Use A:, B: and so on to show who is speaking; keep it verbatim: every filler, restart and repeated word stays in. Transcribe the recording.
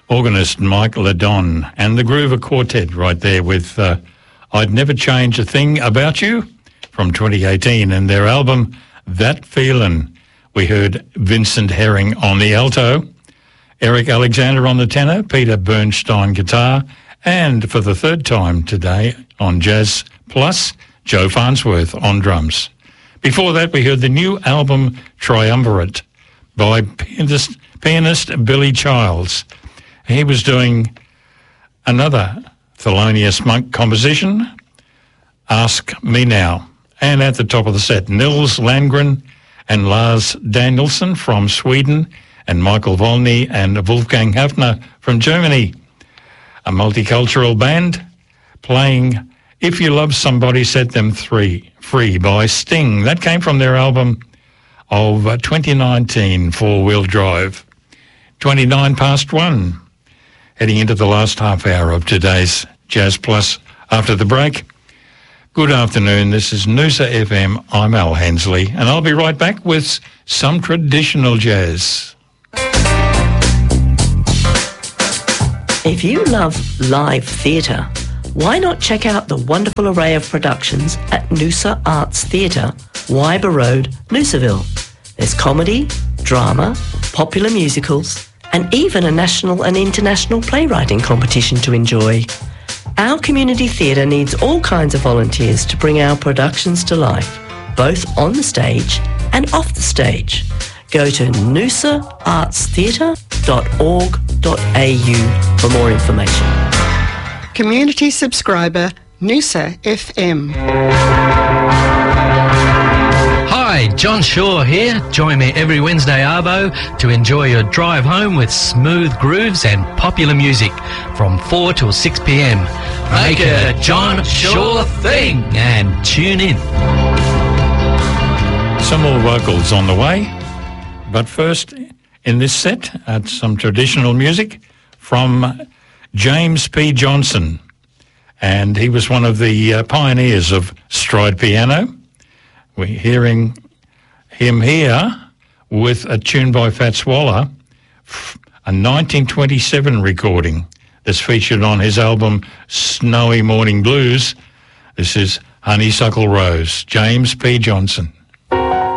A: organist Mike Ladon, and the Groover Quartet right there with uh, I'd Never Change a Thing About You from twenty eighteen, and their album That Feelin'. We heard Vincent Herring on the alto, Eric Alexander on the tenor, Peter Bernstein guitar, and for the third time today on Jazz Plus, Joe Farnsworth on drums. Before that, we heard the new album Triumvirate by pianist, pianist Billy Childs. He was doing another Thelonious Monk composition, Ask Me Now. And at the top of the set, Nils Landgren and Lars Danielsson from Sweden, and Michael Volney and Wolfgang Hafner from Germany. A multicultural band playing If You Love Somebody, Set Them Free, Free by Sting. That came from their album of twenty nineteen, Four Wheel Drive. twenty-nine past one. Heading into the last half hour of today's Jazz Plus after the break. Good afternoon, this is Noosa F M, I'm Al Hensley, and I'll be right back with some traditional jazz.
B: If you love live theatre, why not check out the wonderful array of productions at Noosa Arts Theatre, Wyber Road, Noosaville. There's comedy, drama, popular musicals, and even a national and international playwriting competition to enjoy. Our community theatre needs all kinds of volunteers to bring our productions to life, both on the stage and off the stage. Go to noosa arts theatre dot org dot a u for more information.
C: Community subscriber Noosa F M.
D: Hi, John Shaw here. Join me every Wednesday arvo to enjoy your drive home with smooth grooves and popular music from four till six p m. Make it a John Shaw thing and tune in.
A: Some more vocals on the way, but first in this set, uh, some traditional music from James P. Johnson, and he was one of the uh, pioneers of stride piano. We're hearing him here with a tune by Fats Waller, a nineteen twenty-seven recording that's featured on his album Snowy Morning Blues. This is Honeysuckle Rose, James P. Johnson.